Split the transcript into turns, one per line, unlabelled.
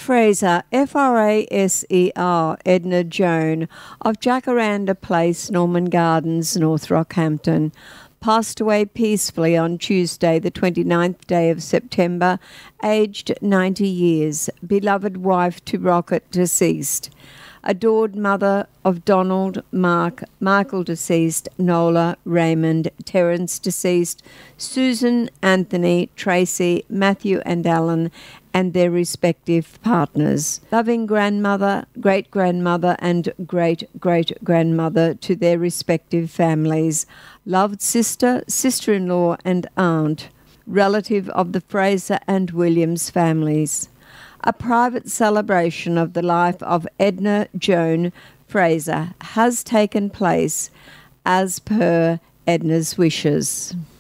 Fraser, Fraser, Edna Joan, of Jacaranda Place, Norman Gardens, North Rockhampton, passed away peacefully on Tuesday, the 29th day of September, aged 90 years, beloved wife to Rocket, deceased, adored mother of Donald, Mark, Michael, deceased, Nola, Raymond, Terence, deceased, Susan, Anthony, Tracy, Matthew and Alan, and their respective partners. Loving grandmother, great-grandmother and great-great-grandmother to their respective families. Loved sister, sister-in-law and aunt, relative of the Fraser and Williams families. A private celebration of the life of Edna Joan Fraser has taken place as per Edna's wishes.